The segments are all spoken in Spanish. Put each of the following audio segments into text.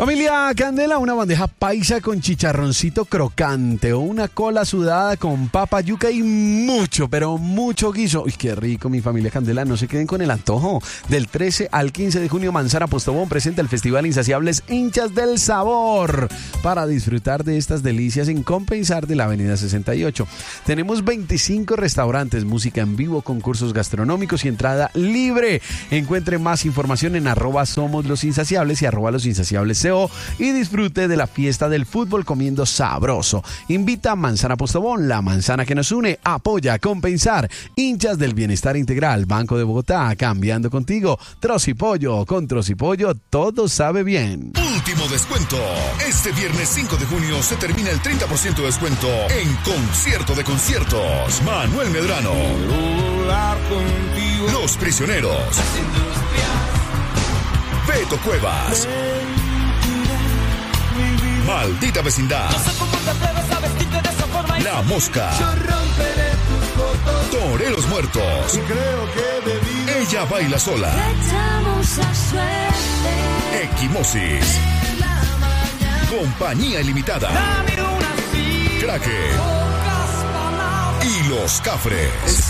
Familia Candela, una bandeja paisa con chicharroncito crocante o una cola sudada con papa, yuca y mucho, pero mucho guiso. Uy, qué rico, mi familia Candela. No se queden con el antojo. Del 13 al 15 de junio, Manzana Postobón presenta el Festival Insaciables Hinchas del Sabor para disfrutar de estas delicias sin compensar de la Avenida 68. Tenemos 25 restaurantes, música en vivo, concursos gastronómicos y entrada libre. Encuentre más información en @SomosLosInsaciables y @LosInsaciablesCO y disfrute de la fiesta del fútbol comiendo sabroso. Invita a Manzana Postobón, la manzana que nos une. Apoya Compensar, Hinchas del Bienestar Integral, Banco de Bogotá, cambiando contigo. Trocipollo, con Trocipollo todo sabe bien. Último descuento. Este viernes 5 de junio se termina el 30% de descuento en Concierto de Conciertos. Manuel Medrano, Los Prisioneros, Beto Cuevas, Maldita Vecindad, La Mosca, Toreros Muertos, Ella Baila Sola, Equimosis, Compañía Ilimitada, Cracker y Los Cafres.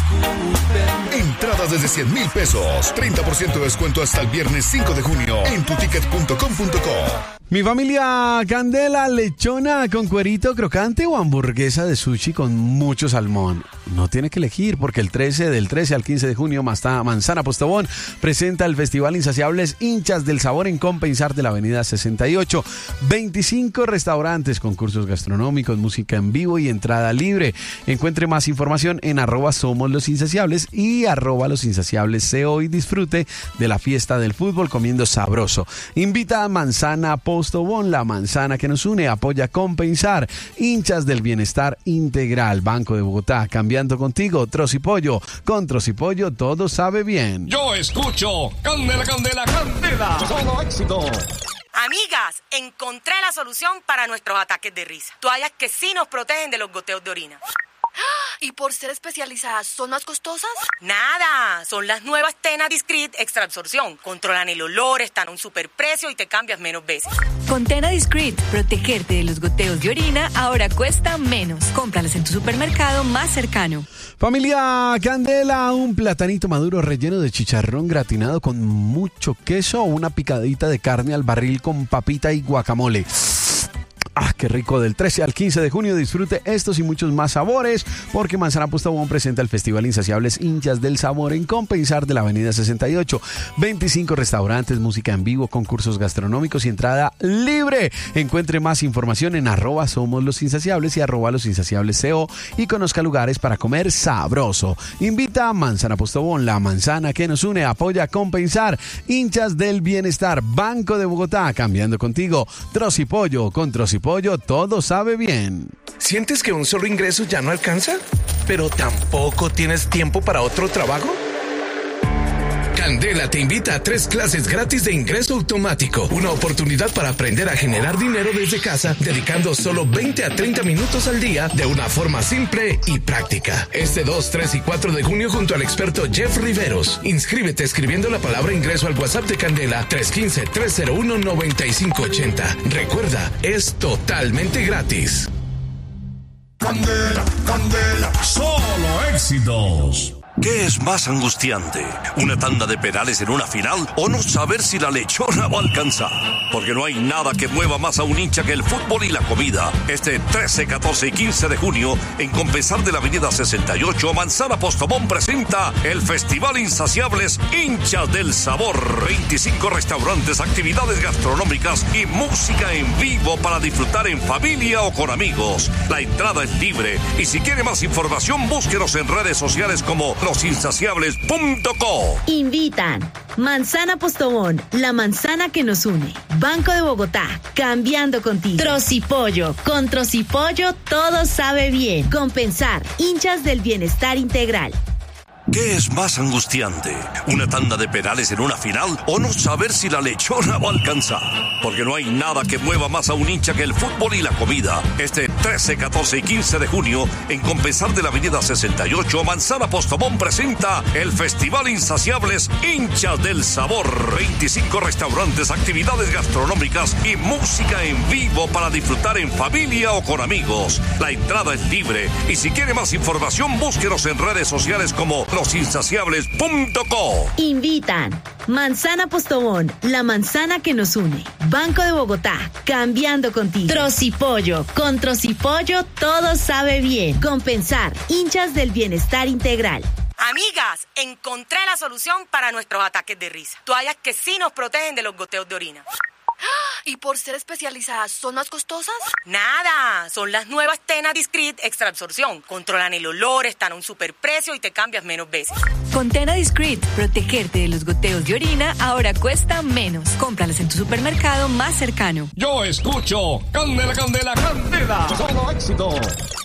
Entradas desde 100,000 pesos. 30% de descuento hasta el viernes 5 de junio en tuticket.com.co. Mi familia Candela, lechona con cuerito crocante o hamburguesa de sushi con mucho salmón. No tiene que elegir porque del 13 al 15 de junio Manzana Postobón presenta el Festival Insaciables Hinchas del Sabor en Compensar de la Avenida 68. 25 restaurantes, concursos gastronómicos, música en vivo y entrada libre. Encuentre más información en @SomosLosInsaciables y @LosInsaciablesCO y disfrute de la fiesta del fútbol comiendo sabroso. Invita a Manzana Postobón, la manzana que nos une. Apoya Compensar, Hinchas del Bienestar Integral, Banco de Bogotá, cambiando contigo. Trocipollo, con Trocipollo todo sabe bien. Yo escucho Candela, Candela, Candela. Solo éxito. Amigas, encontré la solución para nuestros ataques de risa. Toallas que sí nos protegen de los goteos de orina. ¿Y por ser especializadas, son más costosas? Nada, son las nuevas Tena Discreet Extra Absorción. Controlan el olor, están a un superprecio y te cambias menos veces. Con Tena Discreet, protegerte de los goteos de orina ahora cuesta menos. Cómpralas en tu supermercado más cercano. Familia Candela, un platanito maduro relleno de chicharrón gratinado con mucho queso o una picadita de carne al barril con papita y guacamole. ¡Ah, qué rico! Del 13 al 15 de junio disfrute estos y muchos más sabores porque Manzana Postobón presenta el Festival Insaciables Hinchas del Sabor en Compensar de la Avenida 68. 25 restaurantes, música en vivo, concursos gastronómicos y entrada libre. Encuentre más información en @SomosLosInsaciables y @LosInsaciablesCO y conozca lugares para comer sabroso. Invita a Manzana Postobón, la manzana que nos une. Apoya Compensar, Hinchas del Bienestar, Banco de Bogotá, cambiando contigo. Trocipollo, con Trocipollo todo sabe bien. ¿Sientes que un solo ingreso ya no alcanza? ¿Pero tampoco tienes tiempo para otro trabajo? Candela te invita a 3 clases gratis de ingreso automático. Una oportunidad para aprender a generar dinero desde casa, dedicando solo 20 a 30 minutos al día de una forma simple y práctica. Este 2, 3 y 4 de junio junto al experto Jeff Riveros. Inscríbete escribiendo la palabra ingreso al WhatsApp de Candela 315-301-9580. Recuerda, es totalmente gratis. Candela, Candela, Solo éxitos. ¿Qué es más angustiante? ¿Una tanda de penales en una final o no saber si la lechona va a alcanzar? Porque no hay nada que mueva más a un hincha que el fútbol y la comida. Este 13, 14 y 15 de junio, en Compensar de la Avenida 68, Manzana Postobón presenta el Festival Insaciables Hinchas del Sabor. 25 restaurantes, actividades gastronómicas y música en vivo para disfrutar en familia o con amigos. La entrada es libre y si quiere más información, búsquenos en redes sociales como LosInsaciables.co. Invitan Manzana Postobón, la manzana que nos une. Banco de Bogotá, cambiando contigo. Trocipollo, con Trocipollo todo sabe bien. Compensar, Hinchas del Bienestar Integral. ¿Qué es más angustiante? ¿Una tanda de penales en una final o no saber si la lechona va a alcanzar? Porque no hay nada que mueva más a un hincha que el fútbol y la comida. Este 13, 14 y 15 de junio, en Compensar de la Avenida 68, Manzana Postobón presenta el Festival Insaciables Hinchas del Sabor. 25 restaurantes, actividades gastronómicas y música en vivo para disfrutar en familia o con amigos. La entrada es libre y si quiere más información, búsquenos en redes sociales como losinsaciables.co. Invitan Manzana Postobón, la manzana que nos une. Banco de Bogotá, cambiando contigo. Trocipollo, con Trocipollo todo sabe bien. Compensar, hinchas del bienestar integral. Amigas, encontré la solución para nuestros ataques de risa. Toallas que sí nos protegen de los goteos de orina. ¿Y por ser especializadas son más costosas? Nada, son las nuevas Tena Discreet Extra Absorción. Controlan el olor, están a un superprecio y te cambias menos veces. Con Tena Discreet, protegerte de los goteos de orina ahora cuesta menos. Cómpralas en tu supermercado más cercano. Yo escucho Candela, Candela, Candela. Solo éxito.